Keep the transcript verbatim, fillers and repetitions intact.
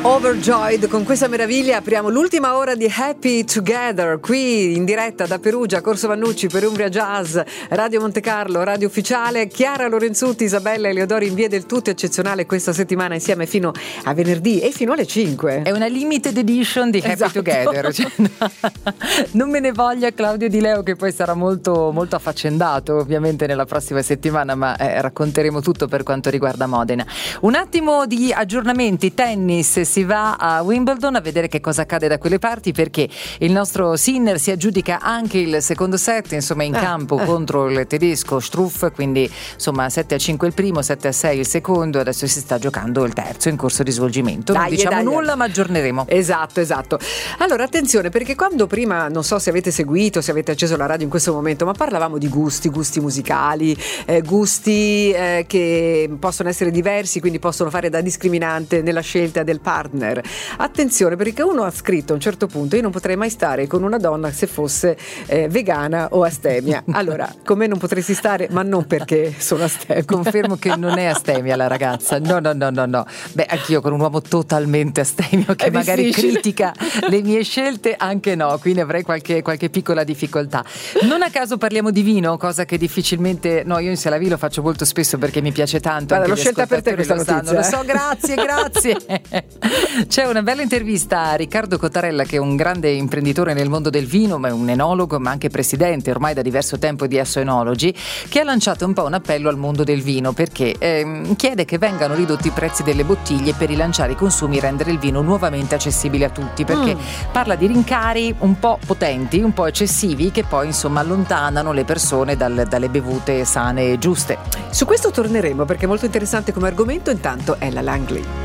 Overjoyed, con questa meraviglia apriamo l'ultima ora di Happy Together qui in diretta da Perugia, Corso Vannucci, Perumbria Jazz, Radio Monte Carlo, radio ufficiale. Chiara Lorenzutti, Isabella Eleodori in via del tutto eccezionale questa settimana insieme fino a venerdì e fino alle cinque. È una limited edition di Happy Esatto. Together, cioè, non me ne voglia Claudio Di Leo, che poi sarà molto, molto affaccendato ovviamente nella prossima settimana, ma eh, racconteremo tutto per quanto riguarda Modena. Un attimo di aggiornamenti. Tennis, si va a Wimbledon a vedere che cosa accade da quelle parti, perché il nostro Sinner si aggiudica anche il secondo set, insomma in ah, campo ah. contro il tedesco Struff, quindi insomma sette a cinque il primo, sette a sei il secondo, adesso si sta giocando il terzo in corso di svolgimento. Non Dai, diciamo dai, nulla, dai. ma aggiorneremo. Esatto, esatto. Allora attenzione, perché quando prima, non so se avete seguito, se avete acceso la radio in questo momento, ma parlavamo di gusti, gusti musicali, eh, gusti eh, che possono essere diversi, quindi possono fare da discriminante nella scelta del partner. Attenzione, perché uno ha scritto a un certo punto: io non potrei mai stare con una donna se fosse eh, vegana o astemia. Allora, con me non potresti stare, ma non perché sono astemia. Confermo che non è astemia la ragazza, no no no no no. Beh, anch'io con un uomo totalmente astemio che È magari difficile. critica le mie scelte, anche no, quindi avrei qualche, qualche piccola difficoltà. Non a caso parliamo di vino, cosa che difficilmente, no, io in Selavi lo faccio molto spesso perché mi piace tanto. Guarda, anche l'ho gli scelta per te ascoltatori questa lo sanno, notizia, lo so, grazie, grazie. C'è una bella intervista a Riccardo Cottarella, che è un grande imprenditore nel mondo del vino, ma è un enologo, ma anche presidente ormai da diverso tempo di Esso Enologi, che ha lanciato un po' un appello al mondo del vino, perché ehm, chiede che vengano ridotti i prezzi delle bottiglie per rilanciare i consumi e rendere il vino nuovamente accessibile a tutti, perché mm. parla di rincari un po' potenti, un po' eccessivi, che poi insomma allontanano le persone dal, dalle bevute sane e giuste. Su questo torneremo perché è molto interessante come argomento. Intanto è la Langley.